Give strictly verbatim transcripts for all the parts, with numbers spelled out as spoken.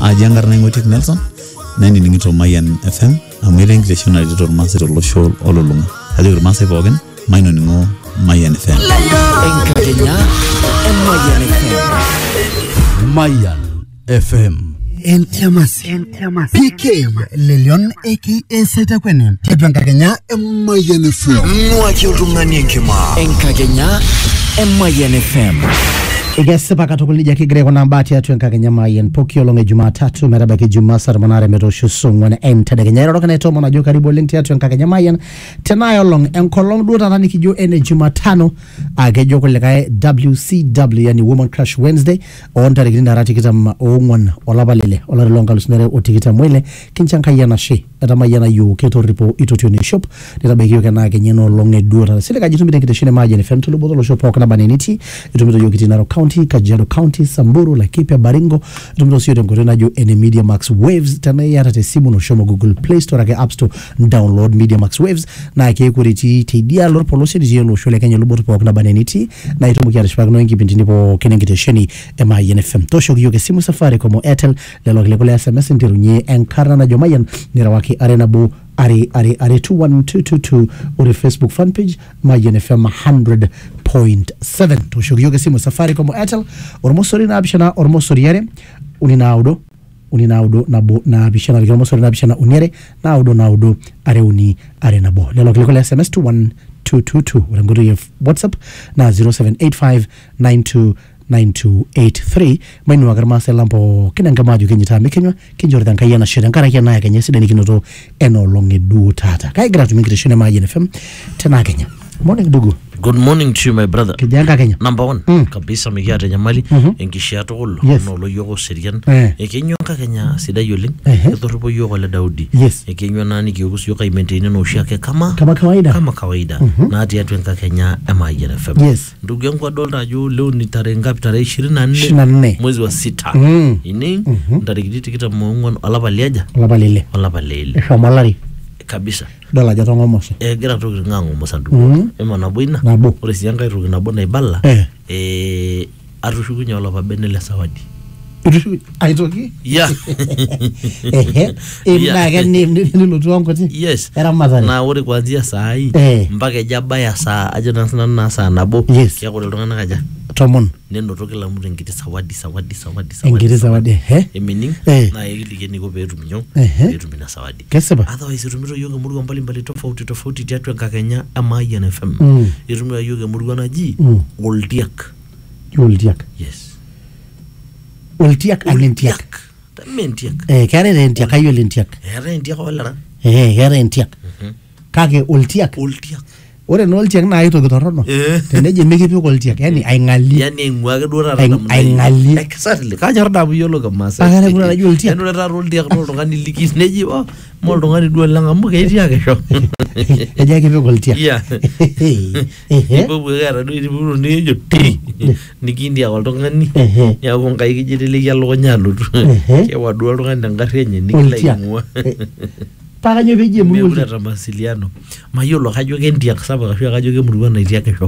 ajangar na ngotik Nelson nani ningito Mayan F M amwele ngiteshona editor master lo show ololunga ajo master bogen maino ningo Mayan F M Enkakenya Mayan F M Mayan F M Entiamas Entiamas P K Lelion aka Seta Kwenen Enkakenya Mayan F M Nwaki utungani nkima Enkakenya Mayan F M Igese pakatokuli jaki grego nambati ya tuenka kenya Mayan Pokio longe Jumatatu merabaki Jumasar manare metoshu sungwane ente de kenya roka neto mona jo karibu linti ya tuenka kenya Mayan tenayo long enkolong duota nani kijo ene Jumatano agejo kulekae W C W yani Woman Crush Wednesday onta rekina rati kita ongwan olabalele olalonga lusinere otikita mwele kinchanka yana she eta Mayana yu keto ripo itotuni shop nirabaki yoke na kenya no longe duota sile kajitumite kiteshine Mayan F M tulubodo lo shop wakana baniniti itumito yo kitinaro County, Kajiado County, Samburu, Laikipia, Baringo, tumdo siyo tengorena jo ene Media Max Waves, tanayi yata te simu no shomo Google Play Store ake App Store, download Media Max Waves, na ake kuriti te dia lor polosi di ziyo lo shole kanya lubotu po wakna baneniti, na ito mukia rishpag no ingi pintini po kenengite sheni ema I N F M. Tosho kiyo ke simu safari komo Airtel, lelo kile kule S M S ntiru nye enkarna na jo Mayan, nirawaki arena bu Are are are two one two two two or Facebook fan page Mayan F M one hundred point seven to show you simu safari como Airtel or mosori na abishana or mosori yare uninaudo uninaudo na bo na abishana or mosori na abishana uniere naudo naudo are uni are na bo lelo kile S M S two one two two two or ngoro ye WhatsApp na zero seven eight five nine two nine two eight three mainu agarma selampo kinanga maju kenyita mekenywa kinjordan kayana shira ngara kya na kenya sidani kinoto eno longe du tata kai gratu migration Mayan F M tena Kenya. Morning dugu. Good morning to you, my brother. Kijanga Kenya. Number one, mm. kabisa migiata nyamali mm-hmm. enkishiato golo yes. no lo yogo serian eh. ekenyonka Kenya sida yoling uh-huh. etorpo yogo la Daudi yes. ekenywa nani kiyokusi yoka maintain no ushake kama kama kawaida kama kawaida mm-hmm. na hati yatu enka Kenya Mayan F M yes. ndugu yangu adolta jo leo ni tarehe ngapi tarehe ishirini na nne mwezi wa sita mm. ini mm-hmm. ndarikiti kita muungano alabaliaja alabalile alabalile shamalari kabisa dala jatongo mose eh gira to ngango mosandu mm. ema nabuina nabo ore siyanga irugi nabo na iballa eh eh atushukunya ola babenele sawadi utushu aitoki yeah ehe imna gani nilo tuango ti yes era madhani na ore kuanzia saa hii eh. mpaka jaba ya saa aje na na saa nabo yes. ya kule tungana kaja tomon nendo to kila mtu ngiti sawadi sawadi sawadi sawadi ngiti sawadi he meaning eh. na yiki niko betu minyo eh. betu mina sawadi keseba otherwise tumiro yoga murwa mbali mbali tofauti tofauti tatu enka Kenya Mayan F M mm. itumira yoga murwa na ji mm. Oldiak Oldiak yes Oldiak alentiak tamentiak eh kare rentiak ayo lentiak eh rentiak wala eh kare rentiak kage Oldiak Oldiak ore no Oldiak na aito gitorono teneje mekipi Oldiak yani aingali yani ngwage dora rada aingali exactly ka jarda bu yolo kamasa agare bura na Oldiak eno rada Oldiak no ngani likis neji wa mo ngani du langa mu ke tiak sho eje ke Oldiak yeah eh bu gara du di buru ni jo ti nikindi ya ngani ya ko ngai kijitele yalo nyalo ke wadu ngani ngari nye nikila imwa para nyo beje mu Mwe kwa masiliano mayolo kajo ke ndiak saba kafia kajo ke murwa na itiake shop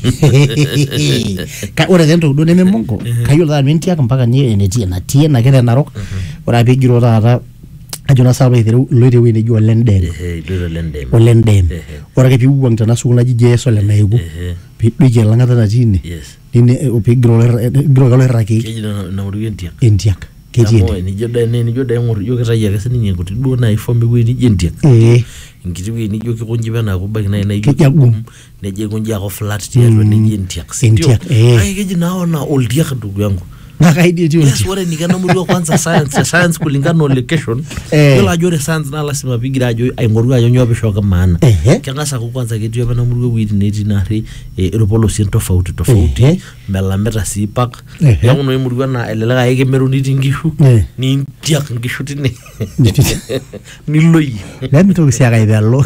ka ora dentro do neme monko kayo da mentiak mpaka ni energy na tie na kere narok ora bigiro da ajuna saba ithiru loire we ne jo lenden eh loire lenden o lenden ora ke piwu wangta na sugula ji jeso le na yugo pi du je langa ta tini yes ni o pigro gro galo raki ke na na murwa ndiak ndiak keji ni joda ni joda ngur yo kata yaga sini nyengo ti do na ifombe we ni jendiak eh ngiti we ni yo ki konjiba na ko bag na na yo gum ne je konja ko flat ti ro ni jendiak sindio ai keji naona Oldiak ndugu yangu nakaidi ti yes wale ni kana murwa kwanza science science kulingana na location yola jore science na lazima bigira jo ai ngorwa yo nyobe shoka maana kangasa ko kwanza kitu yo bana murwa widi neti na ri eropolo sin tofauti tofauti mela meta sipak yangu no murwa na elela ga yeke meru niti ngishu ni ndiak ngishu tine ni loyi let me talk sia ga ibello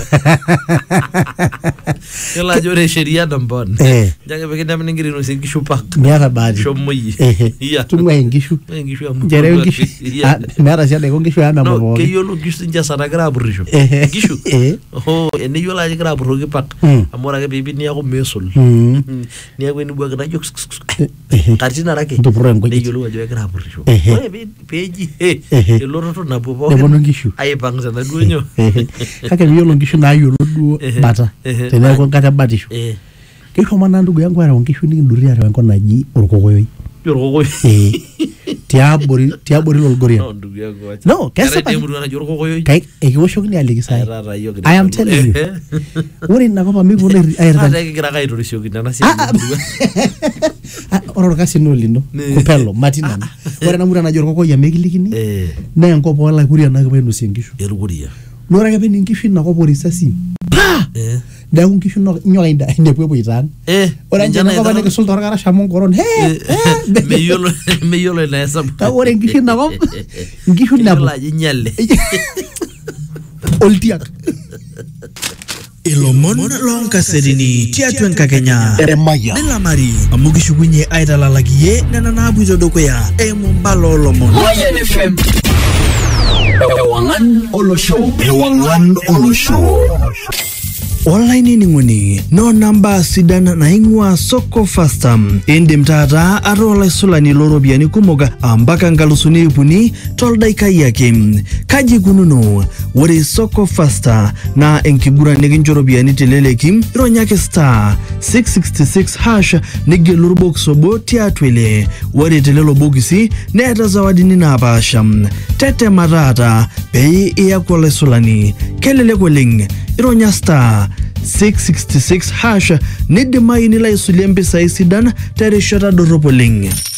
yola jore sheria dambon jange bekenda mningiri no sin ngishu pak miaka badi shomoyi yeah tung'ua inkishu Inkishu amu njere inkishu Yeah. Ah, meeta sii adaiko inkishu aa mema No, pookin keyiolo nkishu sinche esaa nagira apurisho. Ehe. Nkishu. Eh. Oh, eneyiolo ajo kegira apurroki pak. Mm. Amu ore ake piipik niaku miisul. Mm. Mm. Niaku enibuakita ijo Ehe. katitin are ake. Ntupurro inkujit. Neyiolou ajo kegira apurrisho. Ehe. Ore pee- peeji he, Ehe. elototo nabo pookin. neponu inkishu Aipang' tenaduo nyoo. Ehe. kake miyiolo inkishu naayiolo duo Ehe. bata Ehe. teneeku enkata ebatisho Eh, kishomo naa ndugu yangu areu inkishu nikindurrie areu enkop naji orkokoyoi orkokoyo. Eh. tiabori tiabori lolgorian No, ndugu yangu acha. No, kesipa- Keetai dii emurua naji orkokoyoi. kai ekiwoshokini aliki Ai, sai taata yiok kigira I am aitodolu. telling you. Ehe. ore inakop amu ikiponu Taata airita kigira ake aitorisioki nena siai Ah, ah. emurua. ore orkasi naa olino Nee. kupelo matinan ore ena murua naji orkokoyia amu ekilikini Eh, naa enkop oolaikuria naa kipuo ainosie inkishu erukuria. naa ore ake pee inkishu inakop orisasi paa Eh. neeku inkishu no- nyoo aida inepu epuoito ang Eh, ore ninche enche nakop naitara- nikisul torkarash amu nkoron hee Eh, hee meyiolo meyiolo ina hesabu. kake ore inkishu inakop inkishu Meyiolo nepu ajo inyale. oltiak ilomon loonkasetini tiatua enkakenya nilamari amu kishukunye aitalalakiyie nena naapuito dukuya eimu mbala oolomon Mayan F M. Ewangan Olosho. Ewangan Olosho. olainining'oni noona mbaa sidan naing'ua soko fasta indim taata ataa olaisulani looropiyiani kumok ampaka nkalusuni ip uni toldaikai ake kaji ikununo ore soko fasta naa enkiguran nikincho ropiyiani teleleki ironyaki star six sixty-six hash nigelu orbokis obo tiatua ile ore telelo bokisi neeta zawadini naapaasha tetema taata pee iyaku olaisulani kelelek oleng ironya star six sixty-six hash nidimayu nilo aisulie mpisai sidan terishata dorrop oleng.